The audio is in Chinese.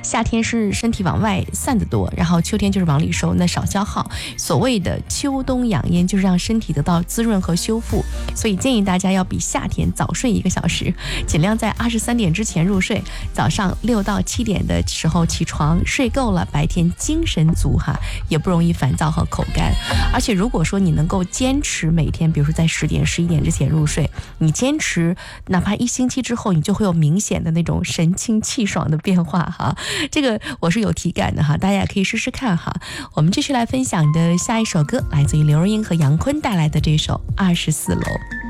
夏天是身体往外散得多，然后秋天就是往里收，那少消耗。所谓的秋冬养颜，就是让身体得到滋润和修复，所以建议大家要比夏天早睡1个小时，尽量在23点之前入睡，早上6到7点的时候起床，睡够了，白天精神足哈，也不容易烦躁和口干。而且如果说你能够坚持每天，比如说在10点、11点之前入睡，你坚持哪怕1星期之后，你就会有明显的那种神清气爽的变化哈。这个我是有体感的哈，大家也可以试试看哈。我们继续来分享的下一首歌，来自于刘若英和杨坤带来的这首《24楼》。